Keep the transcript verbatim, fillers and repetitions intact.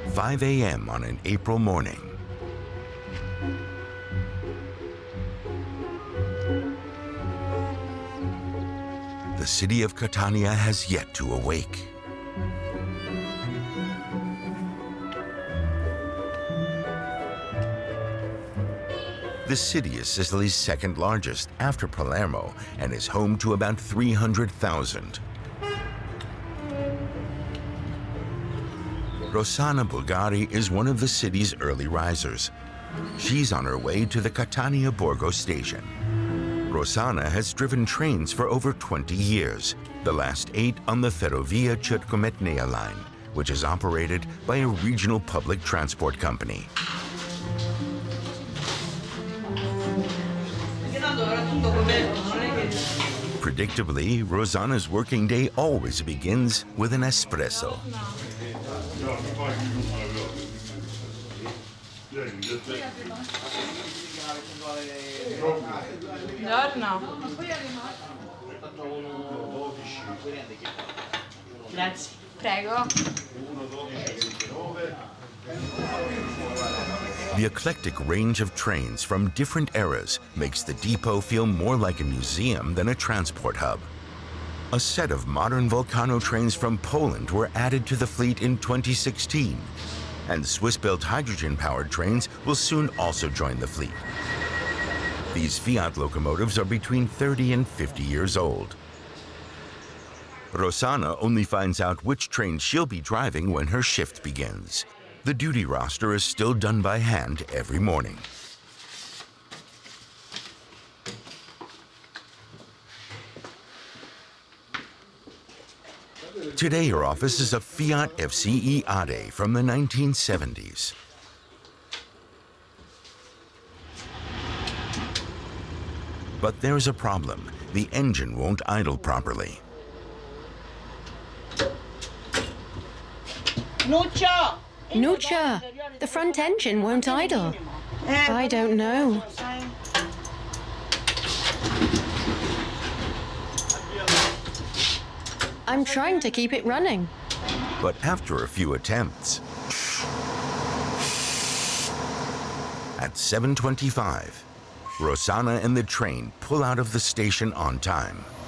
five A M on an April morning. The city of Catania has yet to awake. The city is Sicily's second largest after Palermo and is home to about three hundred thousand. Rossana Bulgari is one of the city's early risers. She's on her way to the Catania Borgo station. Rossana has driven trains for over twenty years, the last eight on the Ferrovia Circumetnea line, which is operated by a regional public transport company. Predictably, Rossana's working day always begins with an espresso. Buongiorno. Grazie. Prego. The eclectic range of trains from different eras makes the depot feel more like a museum than a transport hub. A set of modern Volcano trains from Poland were added to the fleet in twenty sixteen, and Swiss-built hydrogen-powered trains will soon also join the fleet. These Fiat locomotives are between thirty and fifty years old. Rossana only finds out which train she'll be driving when her shift begins. The duty roster is still done by hand every morning. Today, her office is a Fiat F C E Ade from the nineteen seventies. But there's a problem. The engine won't idle properly. Nuccia! Nuccia, the front engine won't idle. I don't know. I'm trying to keep it running. But after a few attempts, at seven twenty-five, Rossana and the train pull out of the station on time.